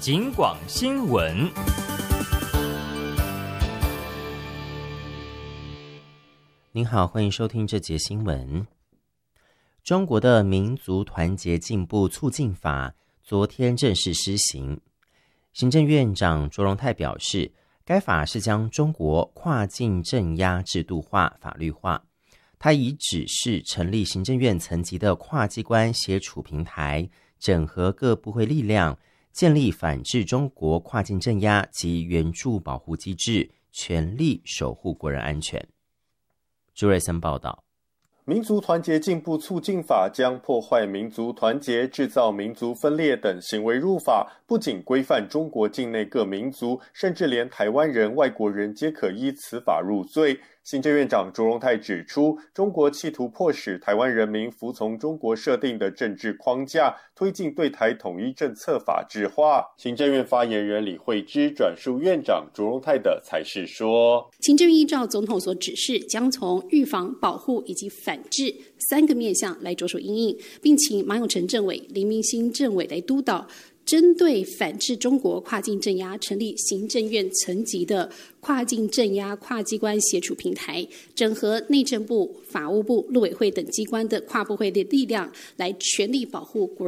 警广新闻。 您好，欢迎收听这节新闻。中国的民族团结进步促进法昨天正式施行。行政院长卓荣泰表示，该法是将中国跨境镇压制度化、法律化。他已指示成立行政院层级的跨机关协处平台，整合各部会力量，建立反制中国跨境镇压及援助保护机制，全力守护国人安全。朱瑞森报道。 民族团结进步促进法将破坏民族团结、制造民族分裂等行为入法，不仅规范中国境内各民族，甚至连台湾人、外国人皆可依此法入罪。行政院长卓荣泰指出，中国企图迫使台湾人民服从中国设定的政治框架，推进对台统一政策法制化。行政院发言人李惠芝转述院长卓荣泰的裁示说， 行政院依照总统所指示，将从预防、保护以及反制3个面向来着手因应，并请马永成政委、林明兴政委来督导，针对反制中国跨境镇压，成立行政院层级的跨境镇压跨机关协处平台，整合内政部、法务部、陆委会等机关的跨部会的力量，来全力保护国